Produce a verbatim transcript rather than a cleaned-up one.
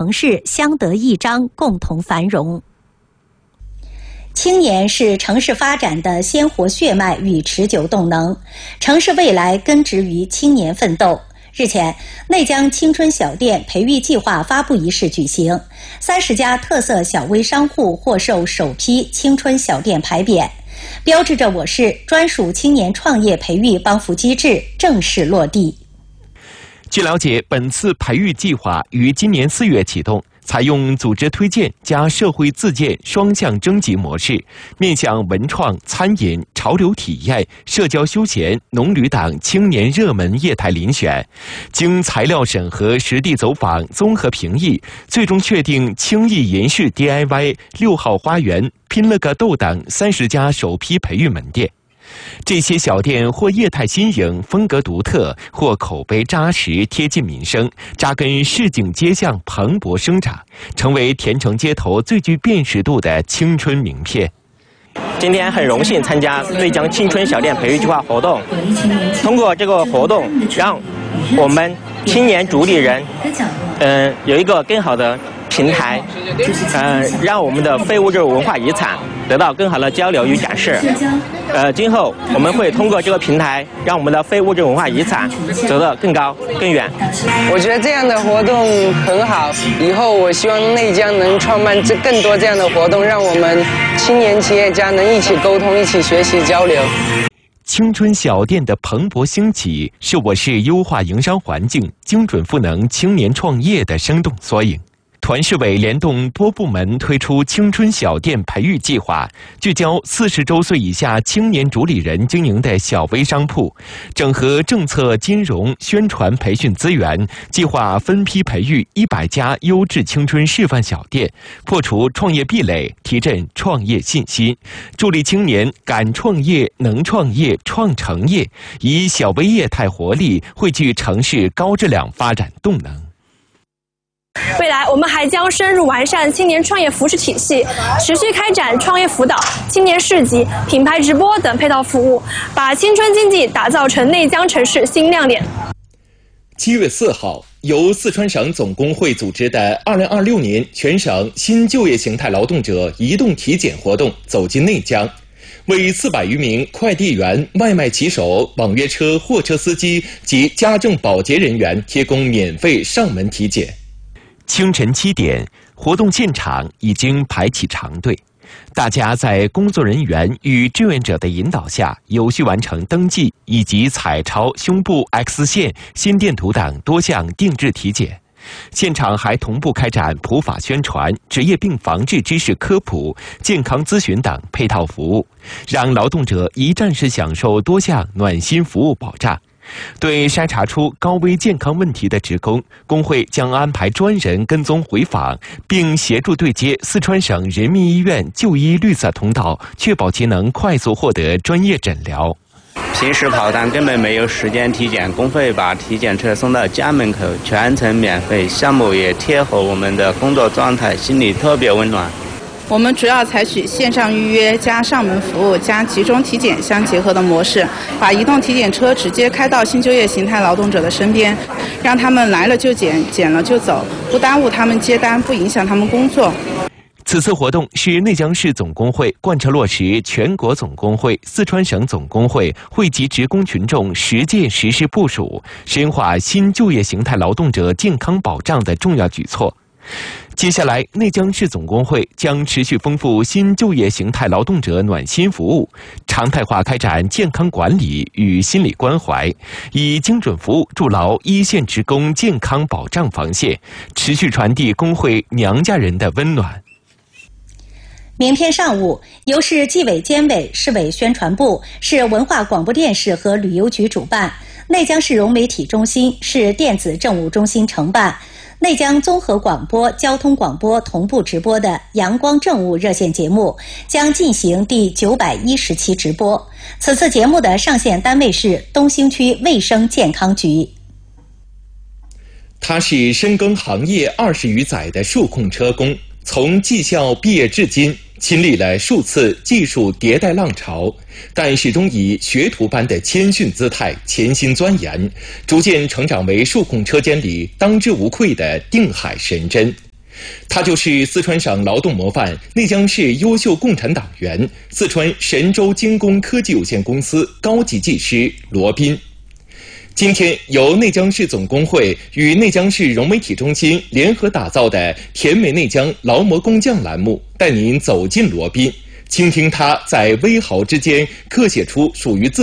城市相得益彰，共同繁荣。青年是城市发展的鲜活血脉与持久动能，城市未来根植于青年奋斗。日前，内江青春小店培育计划发布仪式举行，三十家特色小微商户获授首批青春小店牌匾，标志着我市专属青年创业培育帮扶机制正式落地。 据了解，本次培育计划于今年四月启动，采用组织推荐加社会自荐双向征集模式，面向文创、餐饮、潮流体验、社交休闲、农旅等青年热门业态遴选，经材料审核、实地走访、综合评议，最终确定轻易银饰 D I Y、六号花园、拼了个豆等三十家首批培育门店。这些小店或业态新颖、风格独特，或口碑扎实、贴近民生，扎根市井街巷，蓬勃生长，成为田城街头最具辨识度的青春名片。 今天很荣幸参加内江青春小店培育计划活动，通过这个活动，让我们青年主理人，嗯、呃，有一个更好的平台，呃，让我们的非物质文化遗产得到更好的交流与展示。呃，今后我们会通过这个平台，让我们的非物质文化遗产走得更高更远。 我觉得这样的活动很好，以后我希望内江能创办这更多这样的活动，让我们青年企业家能一起沟通、一起学习交流。 青春小店的蓬勃兴起，是我市优化营商环境、精准赋能青年创业的生动缩影。团市委联动多部门推出青春小店培育计划，聚焦四十周岁以下青年主理人经营的小微商铺，整合政策、金融、宣传、培训资源，计划分批培育一百家优质青春示范小店，破除创业壁垒，提振创业信心，助力青年敢创业、能创业、创成业，以小微业态活力汇聚城市高质量发展动能。 未来，我们还将深入完善青年创业扶持体系，持续开展创业辅导、青年市集、品牌直播等配套服务，把青春经济打造成内江城市新亮点。 七月四号，由四川省总工会组织的二零二六年全省新就业形态劳动者移动体检活动走进内江，为四百余名快递员、外卖骑手、网约车、货车司机及家政保洁人员提供免费上门体检。清晨七点，活动现场已经排起长队，大家在工作人员与志愿者的引导下，有序完成登记以及彩超、胸部 X 线、心电图等多项定制体检。现场还同步开展普法宣传、职业病防治知识科普、健康咨询等配套服务，让劳动者一站式享受多项暖心服务保障。对筛查出高危健康问题的职工，工会将安排专人跟踪回访，并协助对接四川省人民医院就医绿色通道，确保其能快速获得专业诊疗。 平时跑单根本没有时间体检，工会把体检车送到家门口，全程免费，项目也贴合我们的工作状态，心里特别温暖。 我们主要采取线上预约加上门服务加集中体检相结合的模式，把移动体检车直接开到新就业形态劳动者的身边，让他们来了就检，检了就走，不耽误他们接单，不影响他们工作。 此次活动是内江市总工会贯彻落实全国总工会、四川省总工会惠及职工群众实践实施部署，深化新就业形态劳动者健康保障的重要举措。接下来，内江市总工会将持续丰富新就业形态劳动者暖心服务，常态化开展健康管理与心理关怀，以精准服务筑牢一线职工健康保障防线，持续传递工会娘家人的温暖。 明天上午，由市纪委监委、市委宣传部、市文化广播电视和旅游局主办，内江市融媒体中心、市电子政务中心承办，内江综合广播、交通广播同步直播的阳光政务热线节目将进行第九百一十期直播。此次节目的上线单位是东兴区卫生健康局。 他是深耕行业二十余载的数控车工，从技校毕业至今，亲历了数次技术迭代浪潮，但始终以学徒般的谦逊姿态潜心钻研，逐渐成长为数控车间里当之无愧的定海神针。 他就是四川省劳动模范、内江市优秀共产党员、四川神州精工科技有限公司高级技师罗斌。今天，由内江市总工会与内江市融媒体中心联合打造的“甜美内江劳模工匠”栏目，带您走进罗斌，倾听他在微毫之间刻写出属于自